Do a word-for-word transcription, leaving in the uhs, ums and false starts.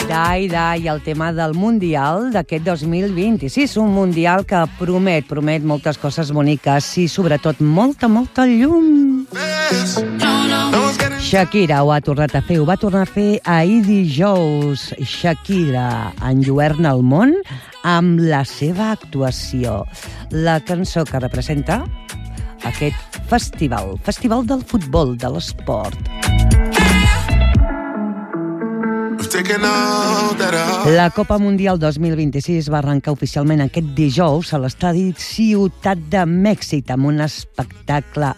Dai, dai, el tema del Mundial d'aquest dos mil vint-i-sis, un Mundial que promet, promet moltes coses boniques i sobretot molta, molta llum. Shakira ho ha tornat a fer, ho va tornar a fer ahir dijous. Shakira enlluerna el món amb la seva actuació. La cançó que representa aquest festival, festival del futbol, de l'esport. La Copa Mundial dos mil vint-i-sis va arrencar oficialment aquest dijous a l'estadi Ciutat de Mèxic amb un espectacle